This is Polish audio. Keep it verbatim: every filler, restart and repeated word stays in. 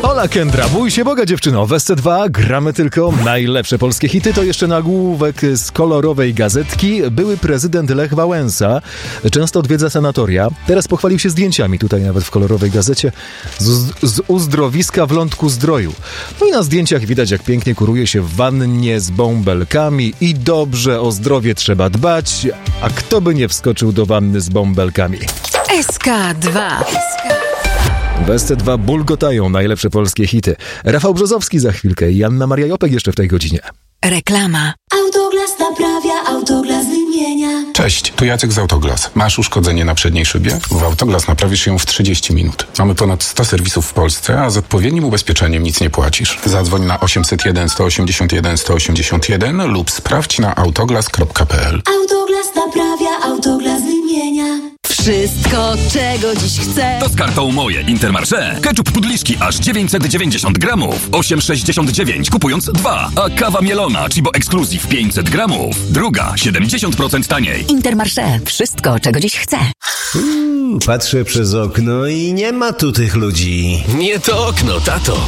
Ola Kendra, bój się Boga dziewczyno, w S C dwa gramy tylko najlepsze polskie hity. To jeszcze nagłówek z kolorowej gazetki. Były prezydent Lech Wałęsa często odwiedza sanatoria. Teraz pochwalił się zdjęciami tutaj nawet w kolorowej gazecie z, z uzdrowiska w Lądku Zdroju. No i na zdjęciach widać, jak pięknie kuruje się w wannie z bąbelkami i dobrze o zdrowie trzeba dbać, a kto by nie wskoczył do wanny z bąbelkami? S K dwa. W S C dwa bulgotają najlepsze polskie hity. Rafał Brzozowski za chwilkę i Anna Maria Jopek jeszcze w tej godzinie. Reklama. Autoglas naprawia, Autoglas wymienia. Cześć, tu Jacek z Autoglas. Masz uszkodzenie na przedniej szybie? W Autoglas naprawisz ją w trzydzieści minut. Mamy ponad sto serwisów w Polsce, a z odpowiednim ubezpieczeniem nic nie płacisz. Zadzwoń na osiemset jeden, sto osiemdziesiąt jeden, sto osiemdziesiąt jeden lub sprawdź na autoglas kropka p l. Autoglas naprawia, Autoglas wymienia. Wszystko, czego dziś chcę. To z kartą Moje Intermarché. Ketchup Pudliszki aż dziewięćset dziewięćdziesiąt gramów. osiem sześćdziesiąt dziewięć kupując dwa. A kawa mielona Chibo Exclusive pięćset gramów. Druga siedemdziesiąt procent taniej. Intermarché. Wszystko, czego dziś chcę. Uuu, patrzę przez okno i nie ma tu tych ludzi. Nie to okno, tato.